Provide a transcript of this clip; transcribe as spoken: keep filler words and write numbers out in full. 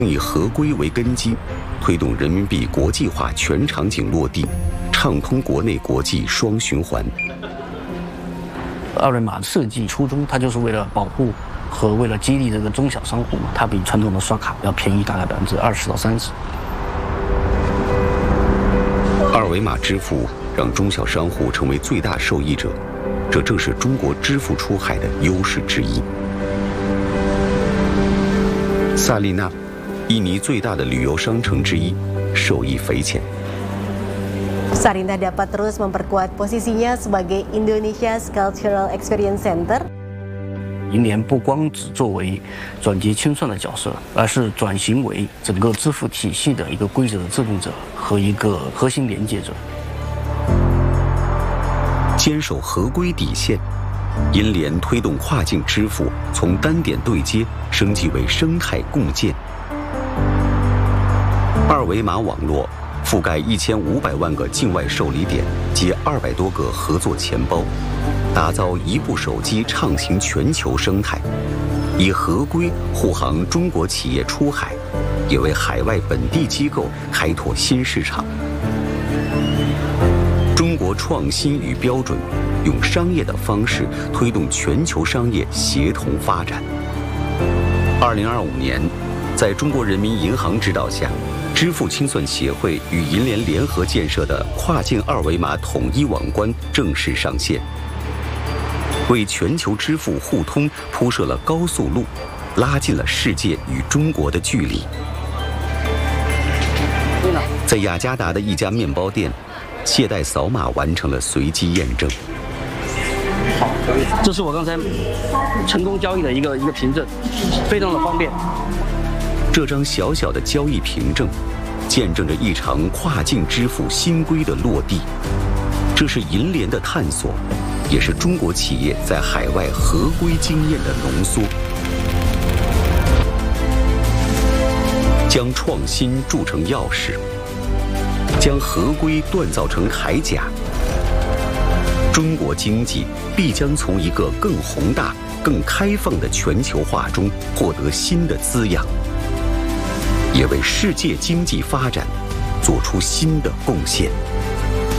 以合规为根基，推动人民币国际化全场景落地，畅通国内国际双循环。 二维码设计初衷，它就是为了保护和为了激励这个中小商户嘛，它比传统的刷卡要便宜大概百分之二十到三十。 二维码支付让中小商户成为最大受益者，这正是中国支付出海的优势之一。萨利纳，印尼最大的旅游商城之一，受益匪浅。 Sarinah dapat terus memperkuat posisinya sebagai Indonesia's Cultural Experience Center。 银联不光只作为转结清算的角色，而是转型为整个支付体系的一个规则的制定者和一个核心连接者。 坚守合规底线，银联推动跨境支付从单点对接升级为生态共建。二维码网络覆盖一千五百万个境外受理点及二百多个合作钱包，打造一部手机畅行全球生态，以合规护航中国企业出海，也为海外本地机构开拓新市场。中国创新与标准，用商业的方式推动全球商业协同发展。二零二五年，在中国人民银行指导下，支付清算协会与银联联合建设的跨境二维码统一网关正式上线，为全球支付互通铺设了高速路，拉近了世界与中国的距离。在雅加达的一家面包店，卸带扫码完成了随机验证。 好，这是我刚才成功交易的一个一个凭证，非常的方便。 这张小小的交易凭证，见证着一场跨境支付新规的落地。这是银联的探索，也是中国企业在海外合规经验的浓缩。将创新铸成钥匙，将合规锻造成铠甲，中国经济必将从一个更宏大、更开放的全球化中获得新的滋养，也为世界经济发展做出新的贡献。